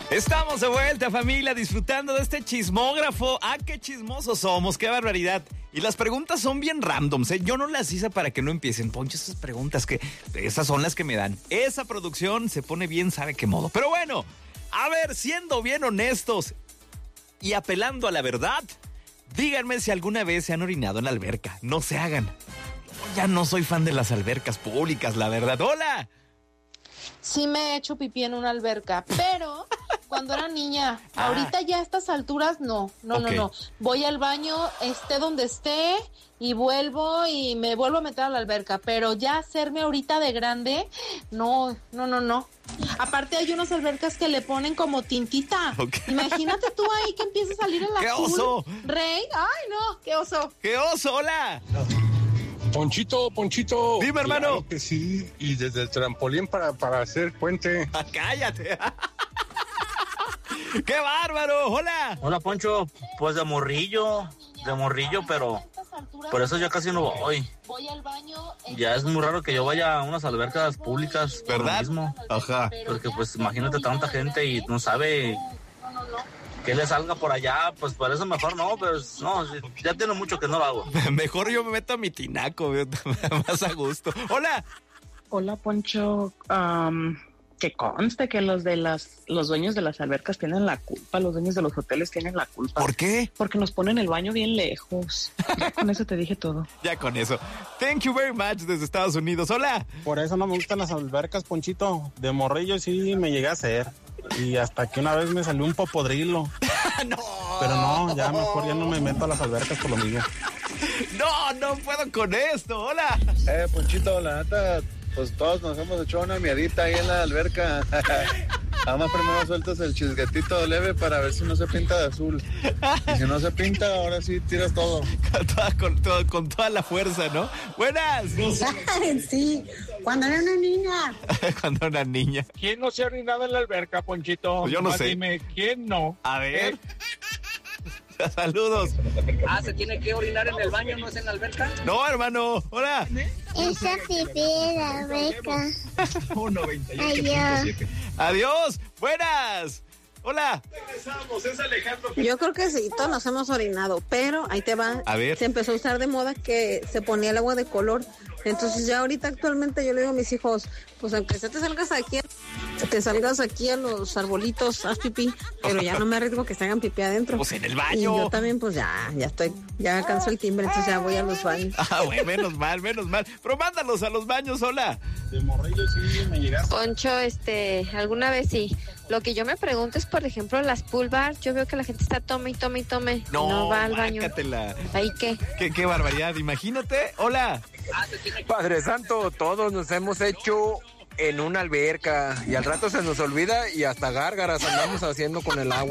Estamos de vuelta, familia, disfrutando de este chismógrafo. ¡Ah, qué chismosos somos! ¡Qué barbaridad! Y las preguntas son bien randoms, ¿eh? Yo no las hice para que no empiecen. Poncho, esas preguntas esas son las que me dan. Esa producción se pone bien, sabe qué modo. Pero bueno, a ver, siendo bien honestos y apelando a la verdad, díganme si alguna vez se han orinado en la alberca. No se hagan. Yo ya no soy fan de las albercas públicas, la verdad. ¡Hola! Sí me he hecho pipí en una alberca, pero cuando era niña. Ahorita ya a estas alturas no. Voy al baño, esté donde esté, y vuelvo y me vuelvo a meter a la alberca, pero ya hacerme ahorita de grande, no. Aparte hay unas albercas que le ponen como tintita. Imagínate tú ahí que empieza a salir el azul. ¡Qué oso! Rey, ay no, qué oso. ¡Qué oso! ¡Hola! Ponchito. Dime, hermano. Claro que sí, y desde el trampolín para hacer puente. ¡Cállate! ¡Qué bárbaro! ¡Hola! Hola, Poncho. Pues de morrillo, pero por eso yo casi no voy. Voy al baño. Ya es muy raro que yo vaya a unas albercas públicas. ¿Verdad? Mismo, Ajá. porque pues imagínate tanta gente y no sabe que le salga por allá, pues por eso mejor no, pues no, ya tiene mucho que no lo hago. Mejor yo me meto a mi tinaco, más a gusto. ¡Hola! Hola, Poncho. Que conste que los dueños de las albercas tienen la culpa, los dueños de los hoteles tienen la culpa. ¿Por qué? Porque nos ponen el baño bien lejos. Ya con eso te dije todo. Ya con eso. Thank you very much desde Estados Unidos. ¡Hola! Por eso no me gustan las albercas, Ponchito. De morrillo sí me llegué a hacer. Y hasta que una vez me salió un popodrilo. ¡No! Pero no, ya mejor ya no me meto a las albercas por lo mismo. No puedo con esto. ¡Hola! Ponchito, la neta, pues todos nos hemos echado una miadita ahí en la alberca. Además, primero sueltas el chisguetito leve para ver si no se pinta de azul. Y si no se pinta, ahora sí tiras todo. Con toda la fuerza, ¿no? ¡Buenas! Sí, cuando era una niña. Cuando era una niña. ¿Quién no se ha orinado en la alberca, Ponchito? Pues yo no sé. Dime, ¿quién no? A ver. Saludos. ¿Se tiene que orinar en el baño, no es en la alberca? No, hermano. Hola. Esa pipí de la alberca. Adiós. Adiós. Buenas. Hola. Yo creo que sí, todos nos hemos orinado, pero ahí te va. A ver. Se empezó a usar de moda que se ponía el agua de color. Entonces ya ahorita actualmente yo le digo a mis hijos, pues aunque te salgas aquí a los arbolitos, haz pipí, pero ya no me arriesgo que se hagan pipí adentro. Pues en el baño. Y yo también pues ya alcanzo el timbre, entonces ya voy a los baños. Bueno, menos mal. Pero mándalos a los baños, hola. De morrillo sí me llegaste. Poncho, alguna vez sí. Lo que yo me pregunto es, por ejemplo, las pool bars, yo veo que la gente está tome. No va al baño. ¿Ahí qué? Qué barbaridad, imagínate. Hola. Padre Santo, todos nos hemos hecho en una alberca y al rato se nos olvida y hasta gárgaras andamos haciendo con el agua.